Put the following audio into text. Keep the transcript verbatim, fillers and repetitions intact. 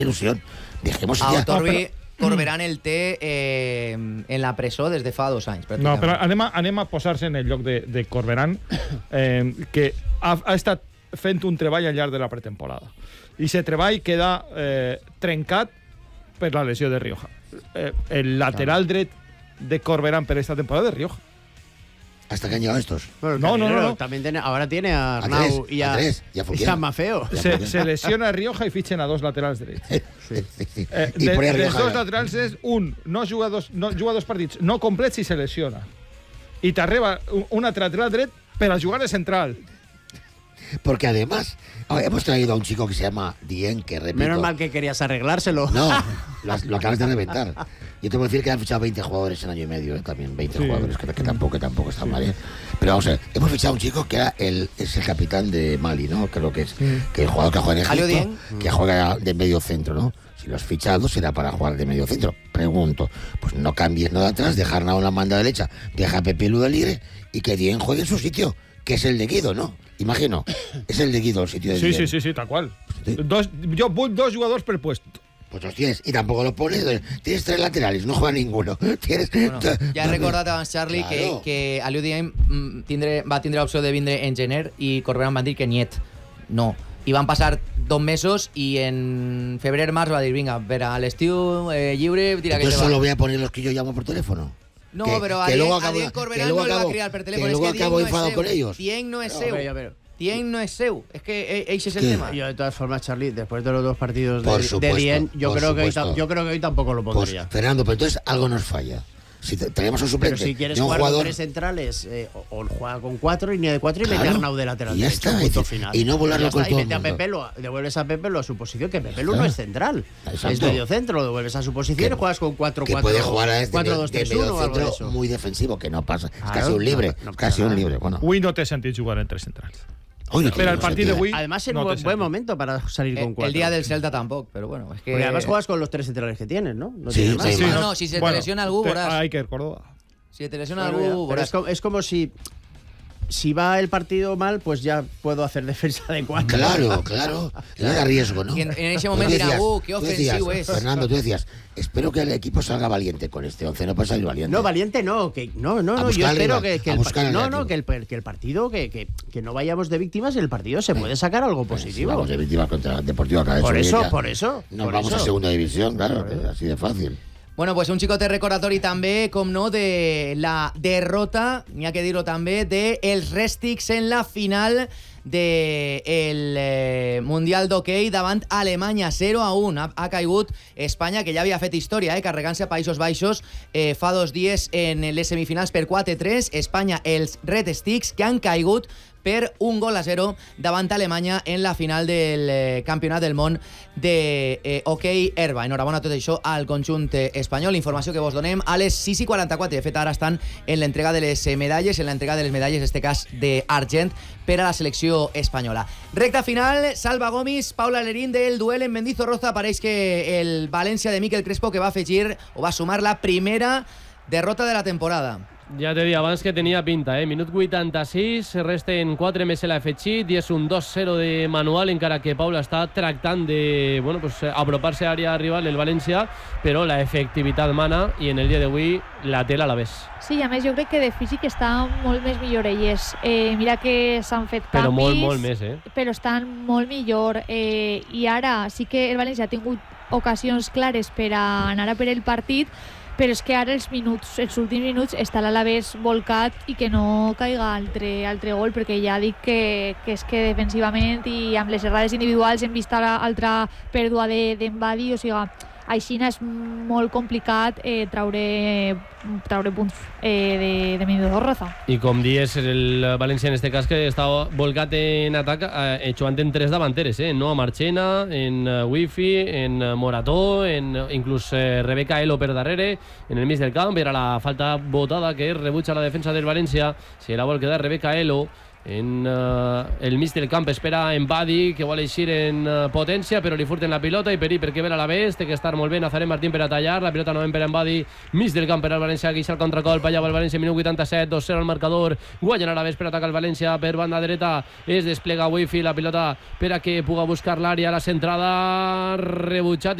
il·lusió. Dejemos a ja... Torbi Corberán el té eh, en la presó des de fa dos anys. No, però anem a, anem a posar-se en el lloc de, de Corberán, eh, que ha, ha estat fent un treball al llarg de la pretemporada. I aquest treball queda eh, trencat per la lesió de Rioja. Eh, el lateral dret de Corberán per esta temporada de Rioja. ¿Hasta que han llegado estos? Bueno, no, no, no, no. También tiene, ahora tiene a Arnau y a, a, tres, y a, y a Mafeo. Se, se lesiona a Rioja y fichen a dos laterals drets. Sí. Eh, I de, por ahí dels Rioja, dos laterals és un, no juga dos, no juga dos partits no complets i se lesiona. I t'arriba un, un altre lateral dret per a jugar de central. Porque además hemos traído a un chico que se llama Dien, que repito... Menos mal que querías arreglárselo. No, lo, lo acabas de reventar. Yo te voy a decir que han fichado veinte jugadores en año y medio, ¿eh? También veinte sí. jugadores, que, que tampoco, que tampoco están sí. mal. ¿eh? Pero vamos a ver, hemos fichado a un chico que era el, es el capitán de Mali, ¿no? Creo que es sí. que el jugador que juega en Egipto, que juega de medio centro, ¿no? Si lo has fichado será para jugar de medio centro. Pregunto, pues no cambies nada atrás, dejar nada en la banda derecha, deja a Pepe Luda libre y que Dien juegue en su sitio, que es el de Guido, ¿no? Imagino, es el de Guido el sitio de sí, Dien. Sí, sí, sí, tal cual. Sí. Dos, yo vull dos jugadors per puesto. Pues los tienes, y tampoco los pones. Tienes tres laterales, no juega ninguno. Tienes... Bueno, ja he recordat abans, Charlie, claro. que, que Aliou Diem tindre, va tindre l'opció de vindre en gener i Corberán van dir que niet. No. I van passar dos mesos i en febrer, març va dir, vinga, per a l'estiu eh, lliure, tira que Entonces te va. solo voy a poner los que yo llamo por teléfono. No, que, però que a Dien, acabo, a Dien Corberán no el va acabo, a criar per telèfon. Que luego és que acabo Dien enfadado no con ellos. Dien no és no, seu. Pero, pero. Dien no es seu. Es que ese es el ¿Qué? tema. Yo, de todas formas, Charlie, después de los dos partidos Por de, supuesto, de Dien, yo creo, que hoy, yo creo que hoy tampoco lo pondría. Pues, Fernando, pero entonces algo nos falla. Si tenemos un suplente, pero si quieres un jugar jugador... con tres centrales, eh, o, o juega con cuatro, línea de cuatro y claro, mete a Arnau de lateral y ya derecho, está, punto y, final. y no volarlo y con está, todo y mete el mundo. a Pepelo, devuelves a Pepelo a su posición, que Pepelo no es central, exacto. es medio centro, lo devuelves a su posición que, y juegas con cuatro que cuatro puede jugar a este cuatro dos tres uno o algo de eso. Muy defensivo, que no pasa, claro, es casi un libre, no, no casi nada. un libre. Bueno. Avui no té sentit jugar en tres centrals. Hoy no Pero el partido de Wii además en no un buen sentido. momento para salir el, con cuatro. El día del Celta tampoco, pero bueno, es que... Porque además juegas con los tres centrales que tienes, ¿no? No sí, tienes más. sí, no, más. no, si se bueno, te lesiona algú, te, verás. Hay que Córdoba. Si te lesiona Bueno, algú, pero verás. es, como, es como si... Si va el partido mal, pues ya puedo hacer defensa de cuatro. Claro, claro. No era riesgo, ¿no? Y en, en ese momento dirá, uh, qué ofensivo decías, es. Fernando, tú decías, espero que el equipo salga valiente con este once, no puede salir valiente. No, valiente no, que no, no, no, yo espero que, que, el, no, no, que, el, que el partido, que, que, que no vayamos de víctimas, en el partido se puede sacar algo positivo. Si vamos de víctimas contra el Deportivo Académico. Por eso, por eso. Nos por vamos eso. a segunda división, claro, así de fácil. Bueno, pues un xicotet recordatori també, com no, de la derrota, n'hi ha que dir-ho també, de els Rèstics en la final del eh, Mundial d'Hockey davant Alemanya, zero a un. Ha, ha caigut Espanya, que ja havia fet història, eh, carregant-se a Països Baixos eh, fa dos dies en les semifinals per quatre tres. Espanya, els Red Sticks, que han caigut per un gol a zero davant Alemanya en la final del eh, Campionat del Món de eh, hoquei herba. Enhorabona a tot això al conjunt eh, espanyol. Informació que vos donem a les sis i quaranta-quatre. De fet, ara estan en l'entrega de les eh, medalles, en l'entrega de les medalles, en este cas d'argent, per a la selecció espanyola. Recta final, Salva Gomis, Paula Lerín del duel en Mendizorroza. Pareix que el València de Miquel Crespo, que va afegir o va sumar la primera derrota de la temporada. Ja t'he dit abans que tenia pinta, eh? Minut vuitanta-sis, resten quatre més l'ha afegit i és un dos zero de manual, encara que Paula està tractant de bueno, pues, apropar-se a àrea rival el València, però la efectivitat mana i en el dia d'avui la té l'Alavés. Sí, a més jo crec que de físic està molt més millor elles. Eh, mira que s'han fet canvis, però molt, molt més, eh? Però estan molt millor. Eh, I ara sí que el València ha tingut ocasions clares per a anar a per el partit, però és que ara els minuts, els últims minuts està l'Alavés volcat i que no caiga altre, altre gol, perquè ja dic que, que és que defensivament i amb les errades individuals hem vist l'altra pèrdua d'Embadi, de, o sigui, així és molt complicat eh, traure, traure punts eh, de, de Mendizorroza. I com dies, el València en este cas que està volcat en atac, eh, jugant en tres davanteres, eh? No a Marchena, en uh, Wifi, en uh, Morató, en uh, inclús eh, Rebeca Elo per darrere, en el mig del camp, era la falta botada que rebutja la defensa del València, si la vol quedar Rebeca Elo, en uh, el mig del camp espera en Badi, que vol eixir en uh, potència, però li furten la pilota i Perí perquè ve a la vez, té que estar molt bé Nazaret Martín per a tallar, la pilota novament per en Badi, mig del camp per al València, que el contracolp, allà va el València, minut vuitanta-set, dos zero al marcador, guanyen a la vez per atacar el València per banda dreta, es desplega Wifi, la pilota per a que puga buscar l'àrea, la centrada rebutjat